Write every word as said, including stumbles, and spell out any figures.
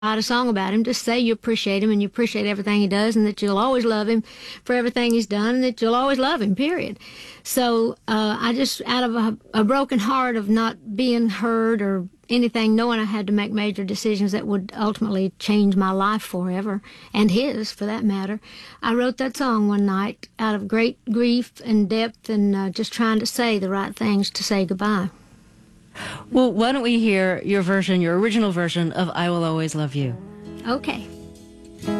write a song about him. Just say you appreciate him and you appreciate everything he does and that you'll always love him for everything he's done and that you'll always love him, period. So uh, I just, out of a, a broken heart of not being heard or anything, knowing I had to make major decisions that would ultimately change my life forever, and his, for that matter, I wrote that song one night out of great grief and depth and uh, just trying to say the right things to say goodbye. Well, why don't we hear your version, your original version of I Will Always Love You? Okay.